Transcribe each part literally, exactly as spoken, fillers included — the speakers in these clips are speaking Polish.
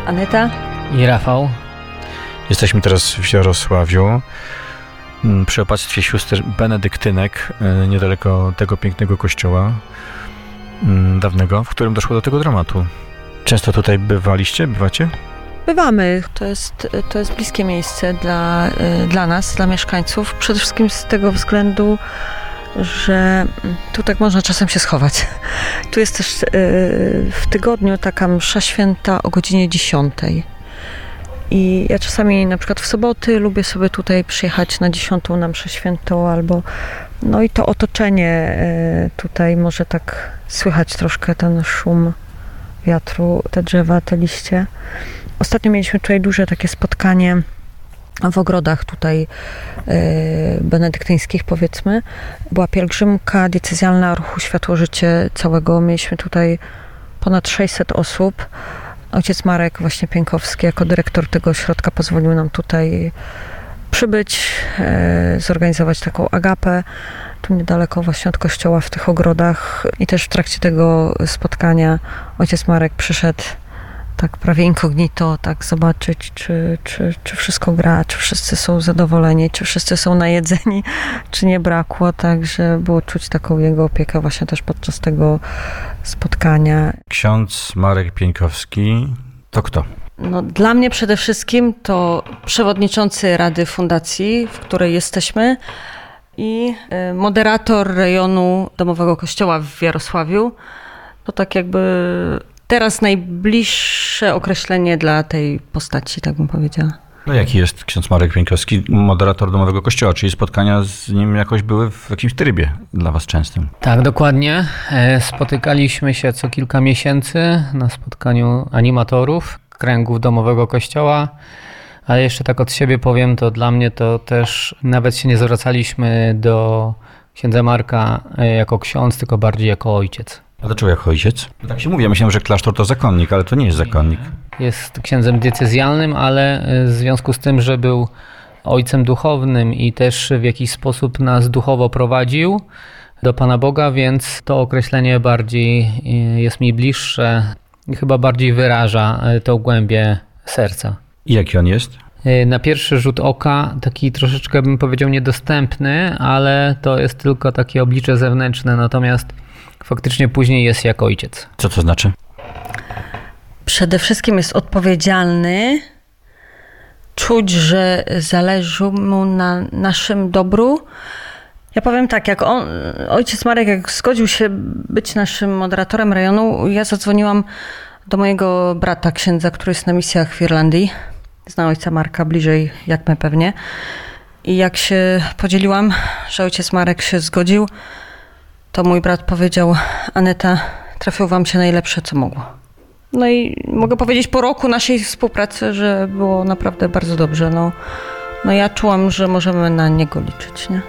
Aneta i Rafał. Jesteśmy teraz w Jarosławiu przy opactwie sióstr benedyktynek, niedaleko tego pięknego kościoła dawnego, w którym doszło do tego dramatu. Często tutaj bywaliście? Bywacie? Bywamy. To jest, to jest bliskie miejsce dla, dla nas, dla mieszkańców. Przede wszystkim z tego względu, że tu tak można czasem się schować. Tu jest też w tygodniu taka msza święta o godzinie dziesiątej. I ja czasami na przykład w soboty lubię sobie tutaj przyjechać na dziesiątą na mszę świętą albo no i to otoczenie tutaj może tak słychać troszkę ten szum wiatru, te drzewa, te liście. Ostatnio mieliśmy tutaj duże takie spotkanie w ogrodach tutaj e, benedyktyńskich, powiedzmy. Była pielgrzymka diecezjalna ruchu Światło-Życie całego. Mieliśmy tutaj ponad sześćset osób. Ojciec Marek właśnie Pieńkowski jako dyrektor tego ośrodka pozwolił nam tutaj przybyć, e, zorganizować taką agapę tu niedaleko właśnie od kościoła w tych ogrodach. I też w trakcie tego spotkania ojciec Marek przyszedł tak prawie incognito, tak zobaczyć, czy, czy, czy wszystko gra, czy wszyscy są zadowoleni, czy wszyscy są najedzeni, czy nie brakło, także było czuć taką jego opiekę właśnie też podczas tego spotkania. Ksiądz Marek Pieńkowski to kto? No, dla mnie przede wszystkim to przewodniczący Rady Fundacji, w której jesteśmy i moderator rejonu Domowego Kościoła w Jarosławiu. To tak jakby teraz najbliższe określenie dla tej postaci, tak bym powiedziała. No jaki jest ksiądz Marek Pieńkowski, moderator Domowego Kościoła, czyli spotkania z nim jakoś były w jakimś trybie dla was częstym? Tak, dokładnie. Spotykaliśmy się co kilka miesięcy na spotkaniu animatorów kręgów Domowego Kościoła, ale jeszcze tak od siebie powiem, to dla mnie to też nawet się nie zwracaliśmy do księdza Marka jako ksiądz, tylko bardziej jako ojciec. A dlaczego jako ojciec? Tak się mówi, ja myślałem, że klasztor to zakonnik, ale to nie jest zakonnik. Jest księdzem diecezjalnym, ale w związku z tym, że był ojcem duchownym i też w jakiś sposób nas duchowo prowadził do Pana Boga, więc to określenie bardziej jest mi bliższe i chyba bardziej wyraża tą głębię serca. I jaki on jest? Na pierwszy rzut oka taki troszeczkę bym powiedział niedostępny, ale to jest tylko takie oblicze zewnętrzne, natomiast faktycznie później jest jak ojciec. Co to znaczy? Przede wszystkim jest odpowiedzialny, czuć, że zależy mu na naszym dobru. Ja powiem tak, jak on, ojciec Marek, jak zgodził się być naszym moderatorem rejonu, ja zadzwoniłam do mojego brata, księdza, który jest na misjach w Irlandii. Zna ojca Marka bliżej, jak my pewnie. I jak się podzieliłam, że ojciec Marek się zgodził, to mój brat powiedział: Aneta, trafiło wam się najlepsze, co mogło. No i mogę powiedzieć po roku naszej współpracy, że było naprawdę bardzo dobrze. No, no ja czułam, że możemy na niego liczyć, nie?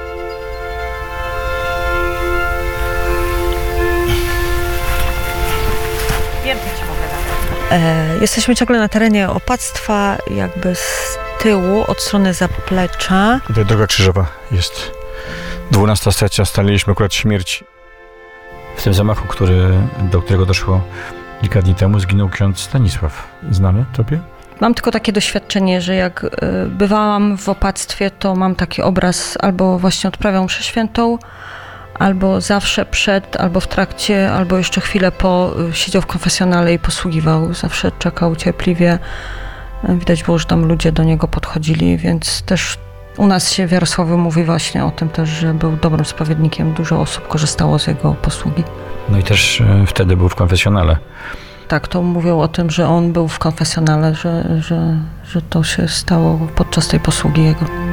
E, jesteśmy ciągle na terenie opactwa, jakby z tyłu, od strony zaplecza. Tutaj droga krzyżowa jest. dwunasta stacja, staliliśmy akurat śmierć. W tym zamachu, który, do którego doszło kilka dni temu, zginął ksiądz Stanisław. Znany tobie? Mam tylko takie doświadczenie, że jak bywałam w opactwie, to mam taki obraz, albo właśnie odprawiał mszę świętą, albo zawsze przed, albo w trakcie, albo jeszcze chwilę po siedział w konfesjonale i posługiwał. Zawsze czekał cierpliwie. Widać było, że tam ludzie do niego podchodzili, więc też u nas się w Jarosławiu mówi właśnie o tym też, że był dobrym spowiednikiem. Dużo osób korzystało z jego posługi. No i też wtedy był w konfesjonale. Tak, to mówią o tym, że on był w konfesjonale, że, że, że to się stało podczas tej posługi jego.